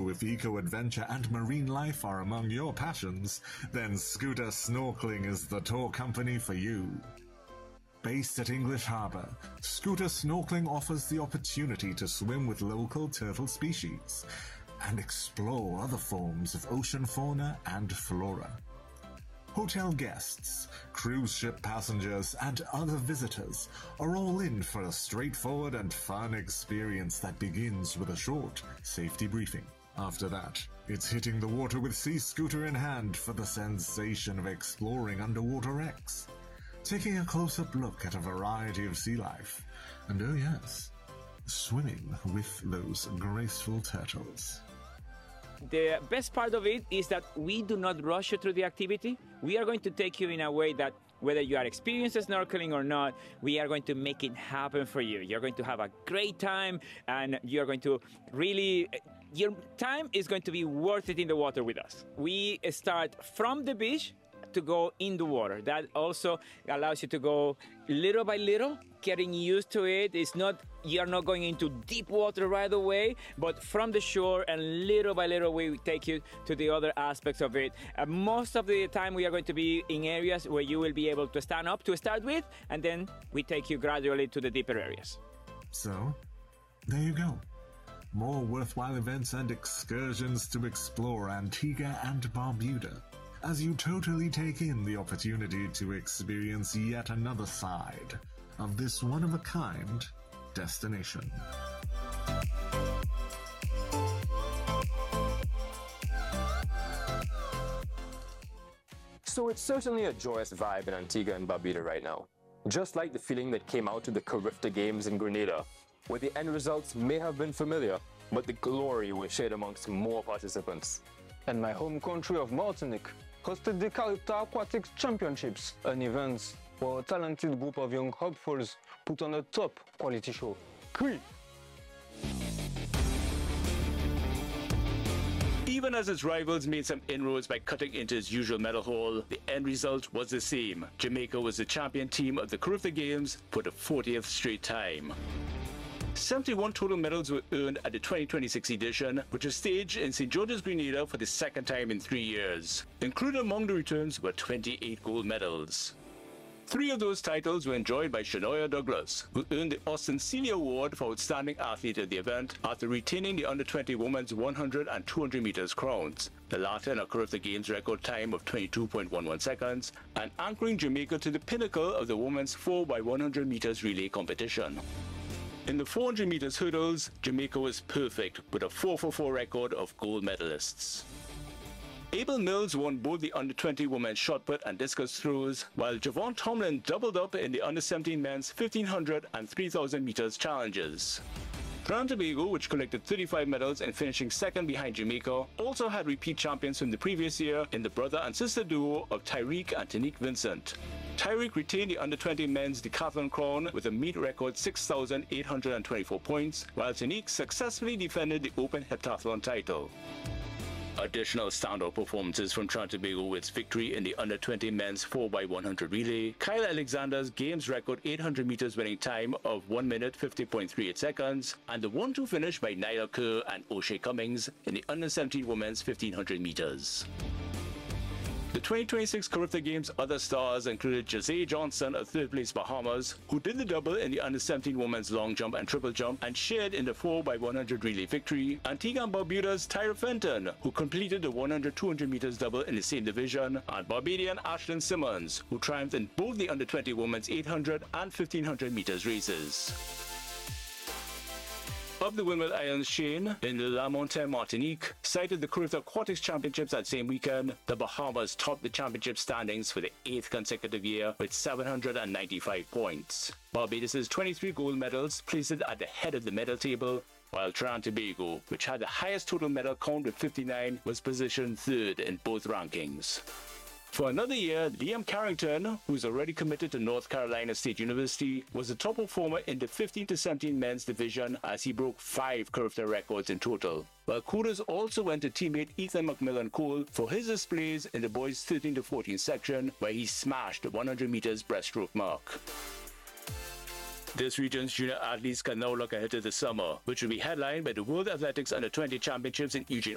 if eco-adventure and marine life are among your passions, then Scooter Snorkeling is the tour company for you. Based at English Harbour, Scooter Snorkeling offers the opportunity to swim with local turtle species and explore other forms of ocean fauna and flora. Hotel guests, cruise ship passengers, and other visitors are all in for a straightforward and fun experience that begins with a short safety briefing. After that, it's hitting the water with Sea Scooter in hand for the sensation of exploring Underwater X, taking a close-up look at a variety of sea life, and oh yes, swimming with those graceful turtles. The best part of it is that we do not rush you through the activity. We are going to take you in a way that whether you are experienced snorkeling or not, we are going to make it happen for you. You're going to have a great time, and you're going to really, your time is going to be worth it in the water with us. We start from the beach to go in the water. That also allows you to go little by little, getting used to it. It's not, you're not going into deep water right away, but from the shore, and little by little we take you to the other aspects of it. Most of the time we are going to be in areas where you will be able to stand up to start with, and then we take you gradually to the deeper areas. So, there you go. More worthwhile events and excursions to explore Antigua and Barbuda, as you totally take in the opportunity to experience yet another side of this one-of-a-kind destination. So it's certainly a joyous vibe in Antigua and Barbuda right now. Just like the feeling that came out of the Carifta Games in Grenada, where the end results may have been familiar, but the glory was shared amongst more participants. And my home country of Martinique hosted the Carifta Aquatics Championships, an event where a talented group of young hopefuls put on a top quality show. Cui! Even as its rivals made some inroads by cutting into its usual medal haul, the end result was the same. Jamaica was the champion team of the Carifta Games for the 40th straight time. 71 total medals were earned at the 2026 edition, which was staged in St. George's, Grenada for the second time in 3 years. Included among the returns were 28 gold medals. 3 of those titles were enjoyed by Shanoya Douglas, who earned the Austin Celia Award for Outstanding Athlete at the event after retaining the under-20 women's 100 and 200 meters crowns, the latter in a Carifta Games record time of 22.11 seconds, and anchoring Jamaica to the pinnacle of the women's 4x100 meters relay competition. In the 400 meters hurdles, Jamaica was perfect with a 4:44 record of gold medalists. Abel Mills won both the under-20 women's shot put and discus throws, while Javon Tomlin doubled up in the under-17 men's 1500 and 3000 meters challenges. Trinidad and Tobago, which collected 35 medals and finishing second behind Jamaica, also had repeat champions from the previous year in the brother and sister duo of Tyreek and Tanique Vincent. Tyreek retained the under-20 men's decathlon crown with a meet record 6,824 points, while Tanique successfully defended the open heptathlon title. Additional standout performances from Trinidad and Tobago with its victory in the under-20 men's 4x100 relay, Kyle Alexander's games record 800 meters winning time of 1 minute 50.38 seconds, and the 1-2 finish by Nyla Kerr and O'Shea Cummings in the under-17 women's 1500 meters. The 2026 Carifta Games other stars included Jose Johnson of 3rd place Bahamas, who did the double in the under-17 women's long jump and triple jump and shared in the 4x100 relay victory, Antigua and Barbuda's Tyra Fenton, who completed the 100-200 meters double in the same division, and Barbadian Ashlyn Simmons, who triumphed in both the under-20 women's 800 and 1500 meters races. Of the Windward Islands chain, in La Montagne, Martinique, cited the Carifta Aquatics Championships that same weekend, the Bahamas topped the championship standings for the 8th consecutive year with 795 points. Barbados' 23 gold medals placed it at the head of the medal table, while Trinidad and Tobago, which had the highest total medal count with 59, was positioned 3rd in both rankings. For another year, Liam Carrington, who's already committed to North Carolina State University, was the top performer in the 15 to 17 men's division as he broke 5 Carifta records in total. While kudos also went to teammate Ethan McMillan Cole for his displays in the boys 13 to 14 section, where he smashed the 100 meters breaststroke mark. This region's junior athletes can now look ahead to the summer, which will be headlined by the World Athletics Under-20 Championships in Eugene,